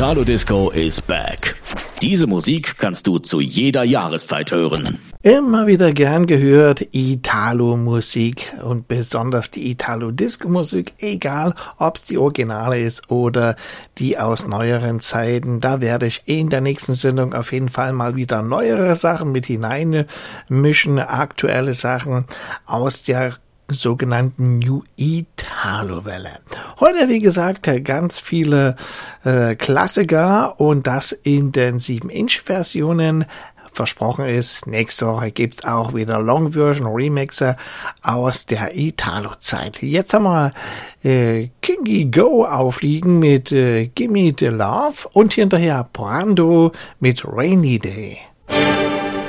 Italo Disco is back. Diese Musik kannst du zu jeder Jahreszeit hören. Immer wieder gern gehört Italo-Musik und besonders die Italo-Disco-Musik, egal ob es die Originale ist oder die aus neueren Zeiten. Da werde ich in der nächsten Sendung auf jeden Fall mal wieder neuere Sachen mit hineinmischen, aktuelle Sachen aus der sogenannten New Italo-Welle. Heute, wie gesagt, ganz viele Klassiker und das in den 7-Inch-Versionen. Versprochen ist, nächste Woche gibt's auch wieder Long-Version Remixer aus der Italo-Zeit. Jetzt haben wir Kingy Go aufliegen mit Gimme the Love und hinterher Brando mit Rainy Day.